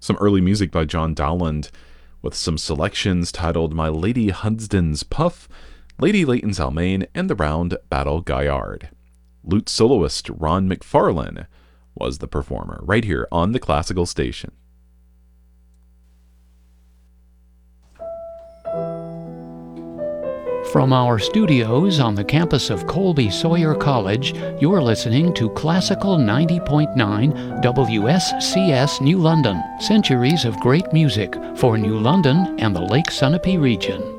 some early music by John Dowland with some selections titled My Lady Hunsdon's Puff, Lady Leighton's Almain, and the Round Battle Gaillard. Lute soloist Ron McFarlane was the performer, right here on the Classical Station. From our studios on the campus of Colby Sawyer College, you're listening to Classical 90.9 WSCS New London. Centuries of great music for New London and the Lake Sunapee region.